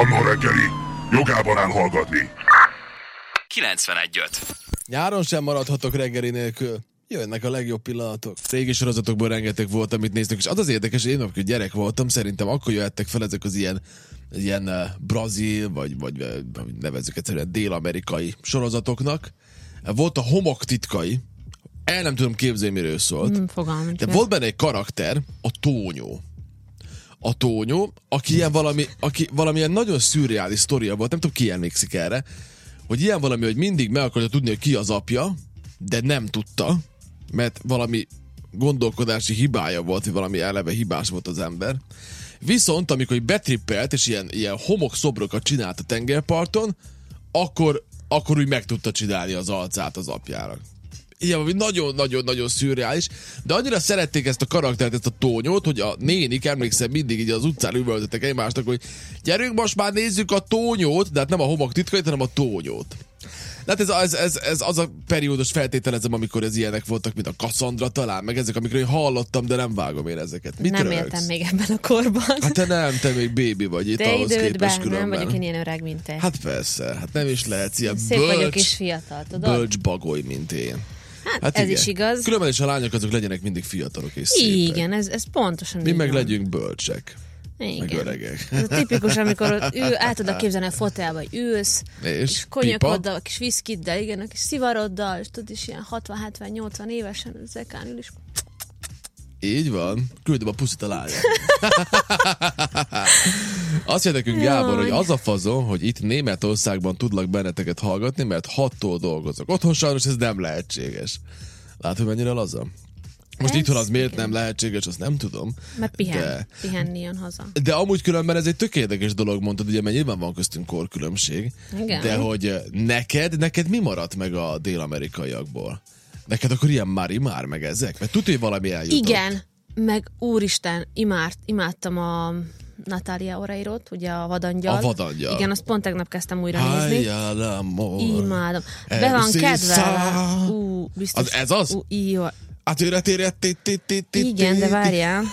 Manna reggeli, jogában áll hallgatni. 91.5. Nyáron sem maradhatok reggeli nélkül. Jönnek a legjobb pillanatok. Régi sorozatokból rengeteg volt, amit néznek, és az érdekes, hogy én amikor gyerek voltam, szerintem akkor jöttek fel ezek az ilyen brazil, vagy nevezzük egyszerűen dél-amerikai sorozatoknak. Volt a Homok titkai, el nem tudom képzelni, miről szólt. De volt benne egy karakter, a Tónyó. A Tónyó, aki valamilyen nagyon szürreális sztoria volt, nem tudom, ki emlékszik erre, hogy ilyen valami, hogy mindig meg akarja tudni, hogy ki az apja, de nem tudta, mert valami gondolkodási hibája volt, vagy valami eleve hibás volt az ember. Viszont, amikor betrippelt, és ilyen homokszobrokat csinált a tengerparton, akkor úgy meg tudta csinálni az arcát az apjának. Ilyen valami nagyon-nagyon-nagyon szürreális, de annyira szerették ezt a karaktert, ezt a Tónyót, hogy a nénik, emlékszem, mindig így az utcán üvöltöttek egymásnak, hogy gyerünk, most már nézzük a Tónyót, de hát nem a Homok titkait, hanem a Tónyót. Hát ez az a periódus, feltételezem, amikor ez ilyenek voltak, mint a Cassandra talán, meg ezek, amikről én hallottam, de nem vágom én ezeket. Mit nem rögsz? éltem még ebben a korban. Hát te még bébi vagy itt de ahhoz képest idődben különben. nem vagyok én ilyen öreg, mint te. Hát persze, hát nem is lehetsz ilyen szép vagyok és fiatal, tudod? bölcs bagoly, mint én. Hát ez is igaz. Különben is a lányok azok legyenek mindig fiatalok és szépek. Igen, ez pontosan Mi így meg van. legyünk bölcsek. Igen. Meg öregek. Ez a tipikus, amikor el tudod képzelni a fotelba, hogy ülsz, és konyakoddal, a kis viszkiddel, igen, a kis szivaroddal, és tudod is ilyen 60-70-80 évesen zekán ül, és... Így van. Küldöm a puszit a lányát. Azt jön nekünk Gábor, hogy az a fazon, hogy itt Németországban tudlak benneteket hallgatni, mert 6-tól dolgozok. Otthon sajnos ez nem lehetséges. Látod, mennyire laza? Most itthon az miért nem lehetséges, azt nem tudom. Mert pihenni jön haza. De amúgy különben ez egy tök érdekes dolog, mondtad, ugye, mert nyilván van köztünk korkülönbség. Igen. De hogy neked mi maradt meg a dél-amerikaiakból? Neked akkor ilyen Marimar meg ezek? Mert tudja, hogy valami eljutott. Igen, meg úristen, imádtam a Natalia Oreirot, ugye a Vadangyal. A Vadangyal. Igen, azt pont tegnap kezdtem újra nézni. Imádom. Be van kedve. Biztos. Ez az? Jó. Igen, de várjál.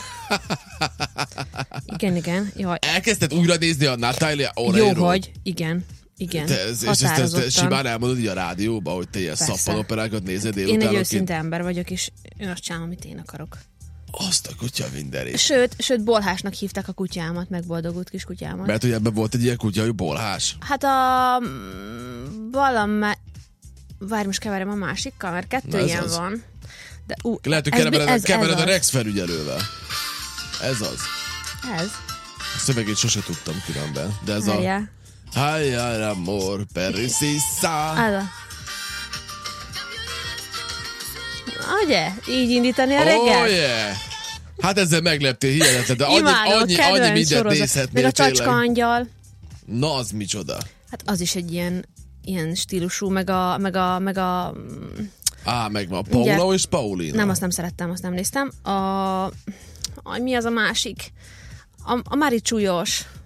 Igen. Jaj. Elkezdted újra nézni a Natalia Oreiro? Jó, hogy igen. És ezt simán elmondod így a rádióban, hogy te ilyen szappanoperákat nézed délután. Én egy őszinte ember vagyok, és én azt csinálom, amit én akarok. Azt a kutya mindenét. Sőt, bolhásnak hívták a kutyámat, megboldogult kis kutyámat. Mert hogy ebben volt egy ilyen kutya, hogy bolhás? Hát várj, most keverem a másikkal, mert kettő ilyen az van. De, lehet, hogy kevered a Rex felügyelővel. Ez az. Ez. A szövegét sose tudtam különben. De ez Várjál. Hayal amor persista. Ugye? Így indítani a reggel? Oh yeah! Hát ezzel megleptél, hihetetlen, de annyi mindent nézhetnél. Még a Csacska angyal. Na, az micsoda? Hát az is egy ilyen stílusú, meg a megvan. Paula és Paulina. Nem, azt nem szerettem, azt nem néztem. Mi az a másik? A Mári Csúlyos.